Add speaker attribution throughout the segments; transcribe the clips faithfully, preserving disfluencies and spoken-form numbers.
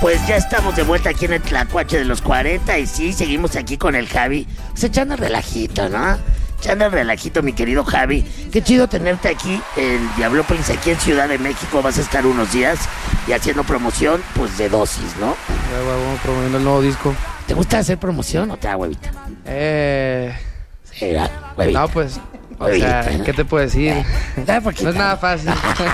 Speaker 1: Pues ya estamos de vuelta aquí en el Tlacuache de los cuarenta y sí, seguimos aquí con el Javi. Pues echando el relajito, ¿no? Echando el relajito, mi querido Javi. Qué chido tenerte aquí en Diablópolis, aquí en Ciudad de México. Vas a estar unos días y haciendo promoción, pues, de Dosis, ¿no?
Speaker 2: Ya, vamos promoviendo el nuevo disco.
Speaker 1: ¿Te gusta hacer promoción o te da huevita?
Speaker 2: Eh...
Speaker 1: Sí, ¿verdad? Huevita.
Speaker 2: No, pues... O sea, ¿qué te puedo decir?
Speaker 1: Eh,
Speaker 2: no es nada fácil.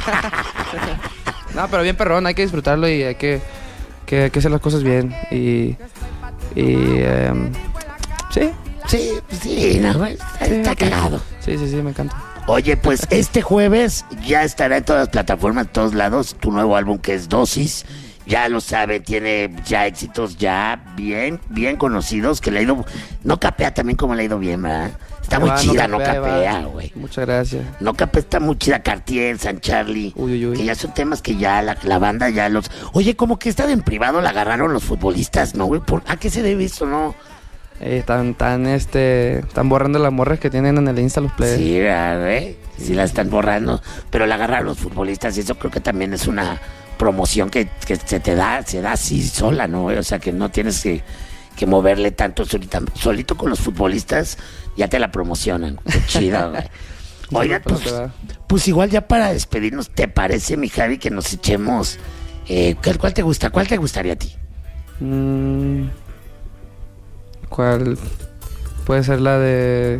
Speaker 2: No, pero bien perrón, hay que disfrutarlo y hay que, que, que hacer las cosas bien. Y... y um, sí.
Speaker 1: Sí, sí, no, está,
Speaker 2: sí,
Speaker 1: está
Speaker 2: okay.
Speaker 1: cagado.
Speaker 2: Sí, sí, sí, me encanta.
Speaker 1: Oye, pues este jueves ya estará en todas las plataformas, en todos lados, tu nuevo álbum que es Dosis. Ya lo sabe, tiene ya éxitos ya bien, bien conocidos, que le ha ido... No capea también como le ha ido bien, ¿verdad? Está muy
Speaker 2: va,
Speaker 1: chida,
Speaker 2: no
Speaker 1: no capea, güey.
Speaker 2: Muchas gracias.
Speaker 1: No capea, está muy chida Cartier, San Charlie.
Speaker 2: Uy, uy, uy.
Speaker 1: Que ya son temas que ya la, la banda ya los... Oye, como que esta de en privado la agarraron los futbolistas, ¿no, güey? ¿Por... ¿A qué se debe eso, no?
Speaker 2: Eh, están, tan, este... Están borrando las morras que tienen en el Insta los players.
Speaker 1: Sí, güey. Sí la están borrando. Pero la agarraron los futbolistas y eso creo que también es una promoción que, que se te da, se da así sola, ¿no, güey? O sea, que no tienes que... que moverle tanto solita, solito con los futbolistas, ya te la promocionan. Qué chido, güey. Oiga, pues, pues igual ya para despedirnos, ¿te parece, mi Javi, que nos echemos? Eh, ¿Cuál te gusta? ¿Cuál te gustaría a ti?
Speaker 2: Mm, ¿Cuál? Puede ser la de...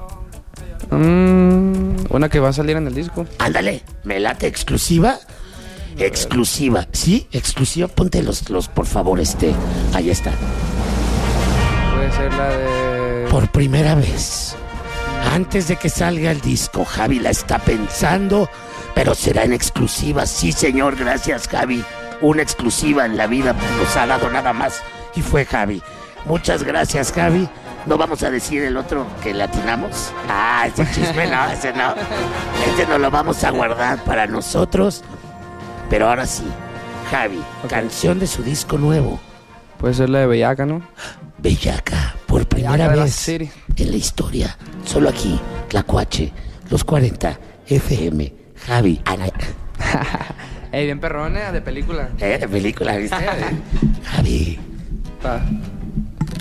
Speaker 2: Mm, una que va a salir en el disco.
Speaker 1: Ándale, me late, exclusiva. Exclusiva, ¿sí? Exclusiva, ponte los, los, por favor, este, ahí está.
Speaker 2: Puede ser la de...
Speaker 1: Por primera vez, antes de que salga el disco, Javi la está pensando, pero será en exclusiva. Sí, señor, gracias, Javi. Una exclusiva en la vida nos ha dado nada más y fue Javi. Muchas gracias, Javi. No vamos a decir el otro que latinamos. Ah, ese chisme no, ese no. Este no lo vamos a guardar para nosotros. Pero ahora sí, Javi, okay. Canción de su disco nuevo.
Speaker 2: Puede ser la de Bellaca, ¿no?
Speaker 1: Bellaca, por primera
Speaker 2: Bellaca
Speaker 1: vez
Speaker 2: la
Speaker 1: en la historia. Solo aquí, Tlacuache, los cuarenta, F M, Javi, Ana.
Speaker 2: Ey, bien perrona, de película.
Speaker 1: Eh, de película, ¿viste? Javi.
Speaker 2: Pa.